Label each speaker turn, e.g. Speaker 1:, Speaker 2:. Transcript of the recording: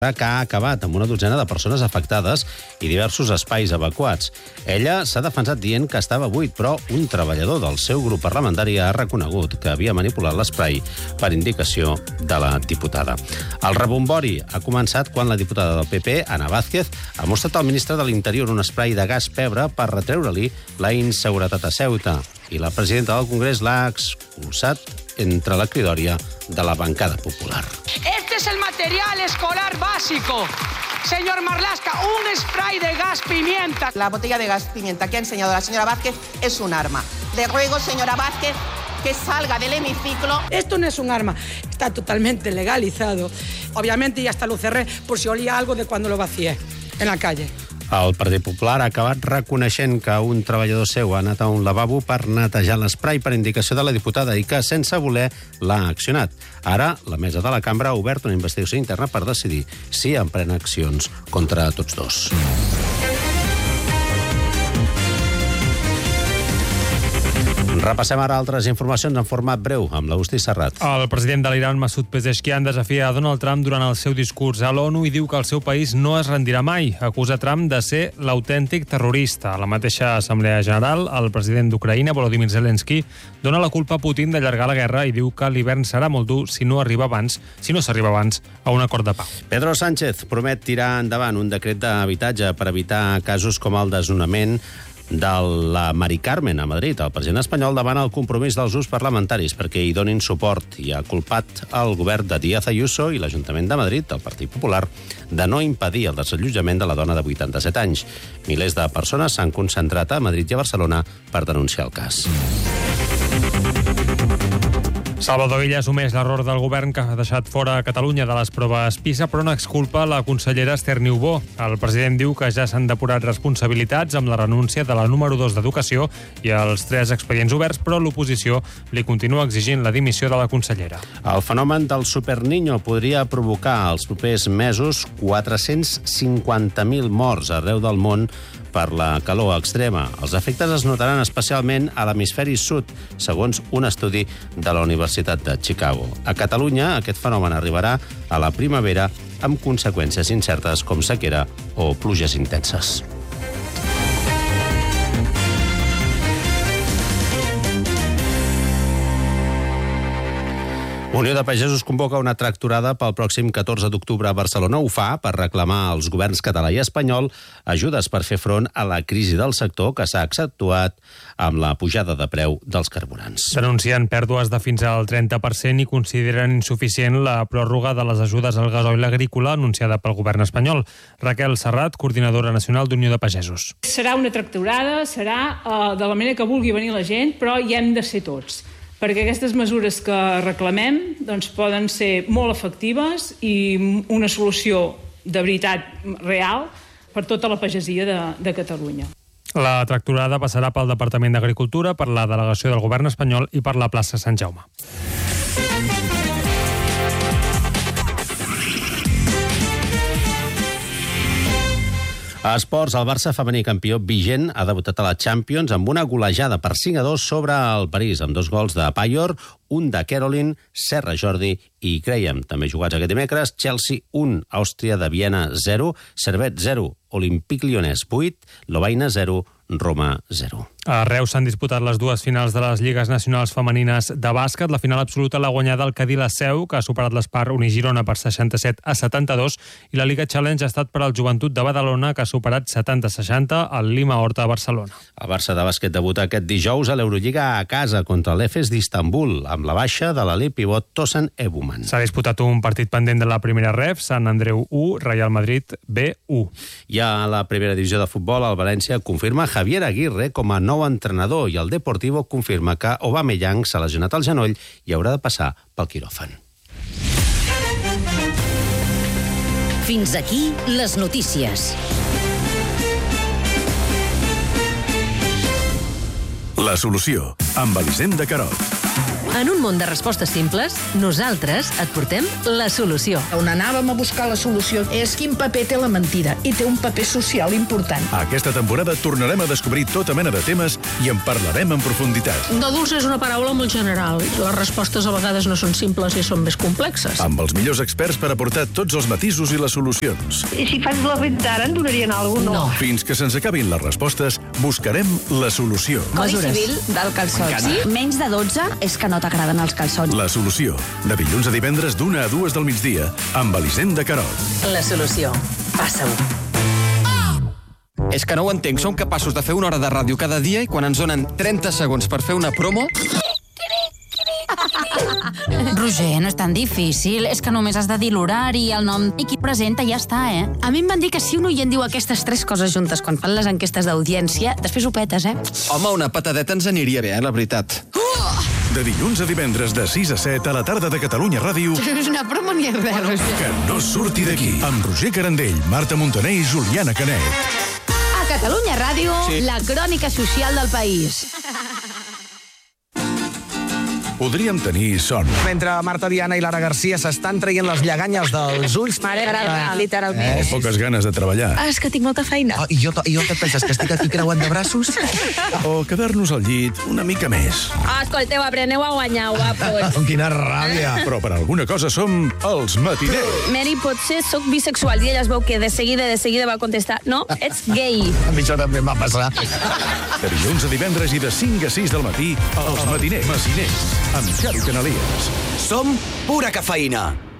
Speaker 1: que ha acabat amb una dotzena de persones afectades i diversos espais evacuats. Ella s'ha defensat dient que estava buit, però un treballador del seu grup parlamentari ha reconegut que havia manipulat l'esprai per indicació de la diputada. El rebombori ha començat quan la diputada del PP, Ana Vázquez, ha mostrat al ministre de l'Interior un esprai de gas pebre per retreure-li la inseguretat a Ceuta. I la presidenta del Congrés l'ha expulsat entre la cridòria de la bancada popular.
Speaker 2: Este es el material escolar básico. Señor Marlaska, un spray de gas pimienta.
Speaker 3: La botella de gas pimienta que ha enseñado la señora Vázquez es un arma. Le ruego, señora Vázquez, que salga del hemiciclo.
Speaker 2: Esto no es un arma, está totalmente legalizado. Obviamente ya hasta lo cerré por si olía algo de cuando lo vacié en la calle.
Speaker 1: El Partit Popular ha acabat reconeixent que un treballador seu ha anat a un lavabo per netejar l'esprai per indicació de la diputada i que, sense voler, l'ha accionat. Ara, la mesa de la cambra ha obert una investigació interna per decidir si emprèn accions contra tots dos. Repassem ara altres informacions en format breu, amb l'Agustí Serrat.
Speaker 4: El president de l'Iran, Masoud Pezeshkian, desafia a Donald Trump durant el seu discurs a l'ONU i diu que el seu país no es rendirà mai. Acusa Trump de ser l'autèntic terrorista. A la mateixa Assemblea General, el president d'Ucraïna, Volodymyr Zelensky, dona la culpa a Putin d'allargar la guerra i diu que l'hivern serà molt dur si no s'arriba abans a un acord de pau.
Speaker 1: Pedro Sánchez promet tirar endavant un decret d'habitatge per evitar casos com el desnonament de la Mari Carmen a Madrid. El president espanyol demana el compromís dels grups parlamentaris perquè hi donin suport i ha culpat el govern de Díaz Ayuso i l'Ajuntament de Madrid, del Partit Popular, de no impedir el desallotjament de la dona de 87 anys. Milers de persones s'han concentrat a Madrid i a Barcelona per denunciar el cas.
Speaker 4: Salvador Illa assumeix l'error del govern que ha deixat fora a Catalunya de les proves PISA, però n'exculpa la consellera Esther Niubó. El president diu que ja s'han depurat responsabilitats amb la renúncia de la número 2 d'Educació i els 3 expedients oberts, però l'oposició li continua exigint la dimissió de la consellera.
Speaker 1: El fenomen del Superniño podria provocar els propers mesos 450.000 morts arreu del món per la calor extrema. Els efectes es notaran especialment a l'hemisferi sud, segons un estudi de la Universitat de Chicago. A Catalunya, aquest fenomen arribarà a la primavera amb conseqüències incertes com sequera o pluges intenses. Unió de Pagesos convoca una tractorada pel pròxim 14 d'octubre a Barcelona. Ho fa per reclamar als governs català i espanyol ajudes per fer front a la crisi del sector que s'ha accentuat amb la pujada de preu dels carburants.
Speaker 4: Denuncien pèrdues de fins al 30% i consideren insuficient la pròrroga de les ajudes al gasoil agrícola anunciada pel govern espanyol. Raquel Serrat, coordinadora nacional d'Unió de Pagesos.
Speaker 5: Serà una tractorada, serà de la manera que vulgui venir la gent, però hi hem de ser tots, perquè aquestes mesures que reclamem poden ser molt efectives i una solució de veritat real per tota la pagesia de Catalunya.
Speaker 4: La tractorada passarà pel Departament d'Agricultura, per la delegació del govern espanyol i per la plaça Sant Jaume.
Speaker 1: A esports, el Barça femení campió vigent ha debutat a la Champions amb una golejada per 5-2 sobre el París, amb 2 gols de Payor, un de Caroline, Serra Jordi i Graham. També jugats aquest dimecres, Chelsea 1, Àustria de Viena 0, Servette 0, Olympique Lyonnais 8, Lovaina 0, Roma 0.
Speaker 4: A Reus s'han disputat les 2 finals de les Lligues Nacionals Femenines de bàsquet. La final absoluta l'ha guanyada el Cadí La Seu, que ha superat l'Espar Unigirona per 67-72, i la Liga Challenge ha estat per al Joventut de Badalona, que ha superat 70-60 al Lima Horta de Barcelona.
Speaker 1: El Barça de bàsquet debuta aquest dijous a l'Eurolliga a casa contra l'Efes d'Istanbul, amb la baixa de l'ali pivot Tosan Ebuman.
Speaker 4: S'ha disputat un partit pendent de la primera ref, Sant Andreu 1, Real Madrid B 1.
Speaker 1: I a la primera divisió de futbol, el València confirma Javier Aguirre com a nou entrenador i el Deportivo confirma que Aubameyang s'ha lesionat al genoll i haurà de passar pel quiròfan.
Speaker 6: Fins aquí les notícies.
Speaker 7: La solució, amb Elisenda Querol.
Speaker 6: En un món de respostes simples, nosaltres et portem la solució.
Speaker 7: On anàvem a buscar la solució és quin paper té la mentida, i té un paper social important.
Speaker 8: Aquesta temporada tornarem a descobrir tota mena de temes i en parlarem en profunditat.
Speaker 7: No dulce és una paraula molt general. Les respostes a vegades no són simples i són més complexes.
Speaker 8: Amb els millors experts per aportar tots els matisos i les solucions.
Speaker 9: I si faig la venta ara, en donarien alguna cosa?
Speaker 7: No.
Speaker 8: Fins que se'ns acabin les respostes, buscarem la solució.
Speaker 10: Codi civil del calçot. Sí? Menys de 12 és que no t'agraden els calçons.
Speaker 8: La solució. De dilluns a divendres d'1 a 2 del migdia, amb Elisenda Querol.
Speaker 6: La solució. Passa-ho.
Speaker 11: És que no ho entenc. Som capaços de fer una hora de ràdio cada dia i quan ens donen 30 segons per fer una promo...
Speaker 10: Roger, no és tan difícil. És que només has de dir l'horari, el nom i qui presenta, ja està, eh? A mi em van dir que si un oient diu aquestes 3 coses juntes quan fan les enquestes d'audiència, després ho petes, eh?
Speaker 11: Home, una patadeta ens aniria bé, la veritat.
Speaker 8: De dilluns a divendres de 6 a 7 a la tarda de Catalunya Ràdio.
Speaker 10: És una promo ni res, Roger.
Speaker 8: Que no surti d'aquí. Amb Roger Carandell, Marta Montaner i Juliana Canet.
Speaker 10: A Catalunya Ràdio, la crònica social del país.
Speaker 8: Podríem tenir son.
Speaker 12: Mentre Marta Diana i Lara Garcia s'estan traient les lleganyes dels ulls...
Speaker 10: Literalment.
Speaker 8: Poques ganes de treballar.
Speaker 10: És que tinc molta feina.
Speaker 12: I jo què et penses, que estic aquí creuant de braços?
Speaker 8: O quedar-nos al llit una mica més.
Speaker 10: Escolteu, apreneu a guanyar, guapos.
Speaker 12: Quina ràbia.
Speaker 8: Però per alguna cosa som els matiners.
Speaker 10: Mary, potser sóc bisexual. I ella es veu que de seguida va contestar no, ets gay.
Speaker 12: A mi això també em va passar.
Speaker 8: De dilluns a divendres i de 5 a 6 del matí, els matiners. Amb Xavi Canalies.
Speaker 13: Som pura cafeïna.